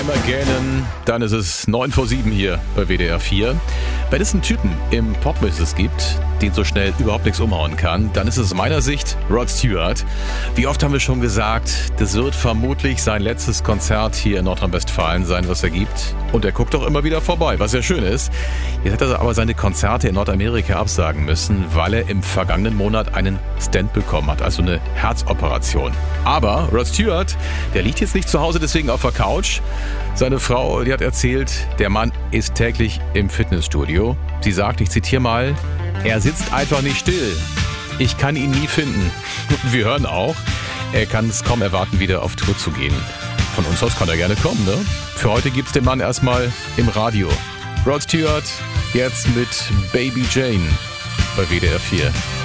einmal gähnen, dann ist es 9 vor 7 hier bei WDR 4. Wenn es einen Typen im Popbusiness gibt, den so schnell überhaupt nichts umhauen kann, dann ist es aus meiner Sicht Rod Stewart. Wie oft haben wir schon gesagt, das wird vermutlich sein letztes Konzert hier in Nordrhein-Westfalen sein, was er gibt. Und er guckt auch immer wieder vorbei, was ja schön ist. Jetzt hat er aber seine Konzerte in Nordamerika absagen müssen, weil er im vergangenen Monat einen Stent bekommen hat, also eine Herzoperation. Aber Rod Stewart, der liegt jetzt nicht zu Hause deswegen auf der Couch. Seine Frau, die hat erzählt, der Mann ist täglich im Fitnessstudio. Sie sagt, ich zitiere mal, er sitzt einfach nicht still. Ich kann ihn nie finden. Wir hören auch, er kann es kaum erwarten, wieder auf Tour zu gehen. Von uns aus kann er gerne kommen, ne? Für heute gibt's den Mann erstmal im Radio. Rod Stewart, jetzt mit Baby Jane bei WDR 4.